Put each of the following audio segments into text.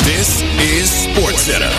This is SportsCenter.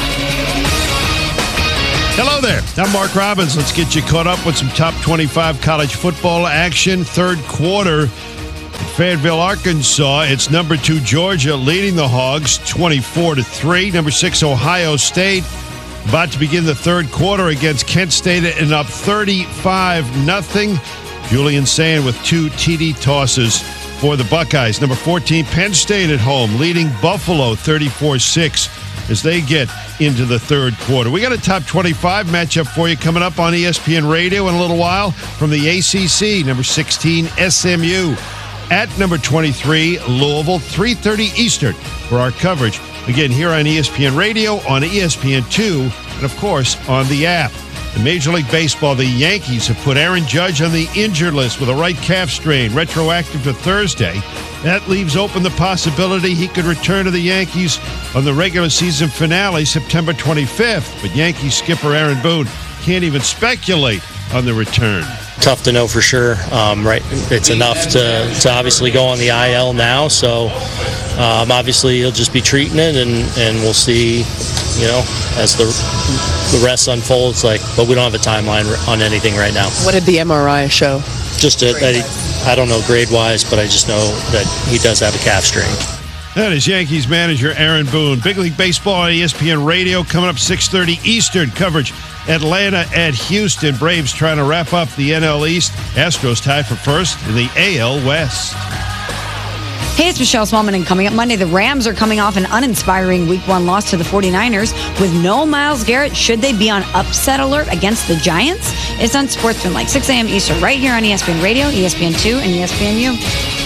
Hello there. I'm Mark Robbins. Let's get you caught up with some top 25 college football action. Third quarter, Fayetteville, Arkansas. It's number 2 Georgia leading the Hogs 24-3. Number 6 Ohio State about to begin the third quarter against Kent State and up 35-0. Julian Sand with 2 TD tosses for the Buckeyes. Number 14 Penn State at home leading Buffalo 34-6 as they get into the third quarter. We got a top 25 matchup for you coming up on ESPN Radio in a little while from the ACC. Number 16 SMU at number 23 Louisville, 3:30 Eastern for our coverage. Again, here on ESPN Radio, on ESPN2, and of course on the app. In Major League Baseball, the Yankees have put Aaron Judge on the injured list with a right calf strain, retroactive to Thursday. That leaves open the possibility he could return to the Yankees on the regular season finale, September 25th. But Yankees skipper Aaron Boone can't even speculate on the return. Tough to know for sure. Right, it's enough to obviously go on the IL now. So obviously he'll just be treating it, and we'll see, as the rest unfolds. But we don't have a timeline on anything right now. What did the MRI show? Just I don't know grade-wise, but I just know that he does have a calf strain. That is Yankees manager Aaron Boone. Big League Baseball on ESPN Radio coming up 6:30 Eastern. Coverage Atlanta at Houston. Braves trying to wrap up the NL East. Astros tie for first in the AL West. Hey, it's Michelle Smallman, and coming up Monday, the Rams are coming off an uninspiring Week 1 loss to the 49ers. With no Myles Garrett, should they be on upset alert against the Giants? It's on Sportsman, 6 a.m. Eastern, right here on ESPN Radio, ESPN2, and ESPNU.